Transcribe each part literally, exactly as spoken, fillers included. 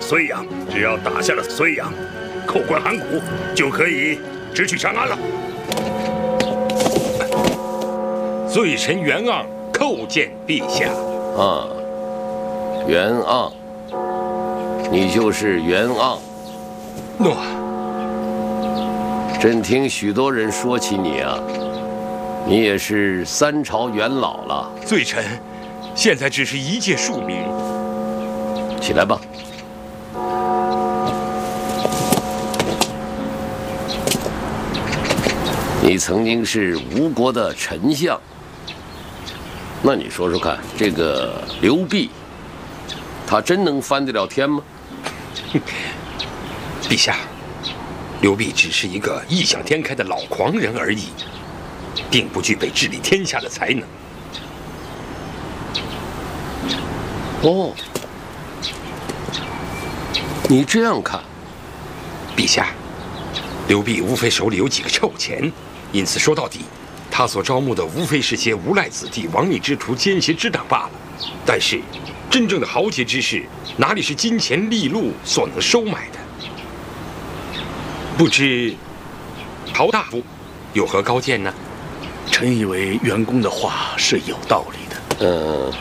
睢阳，只要打下了睢阳，扣关函谷，就可以直取长安了。 罪臣袁盎叩见陛下。 啊，袁盎，你就是袁盎。 诺。 朕听许多人说起你啊，你也是三朝元老了。 罪臣现在只是一介庶民。 起来吧。你曾经是吴国的丞相，那你说说看，这个刘辟，他真能翻得了天吗？ 陛下，刘辟只是一个异想天开的老狂人而已，并不具备治理天下的才能。 哦，你这样看， 陛下，刘辟无非手里有几个臭钱，因此说到底，他所招募的无非是些无赖子弟、亡命之徒、奸邪之党罢了。但是，真正的豪杰之士，哪里是金钱利禄所能收买的？不知陶大夫有何高见呢？ 臣以为袁公的话是有道理的。 嗯，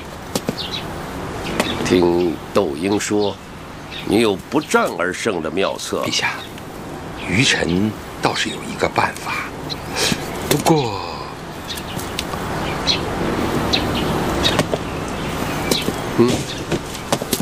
听窦婴说，你有不战而胜的妙策。 陛下，愚臣倒是有一个办法，不过。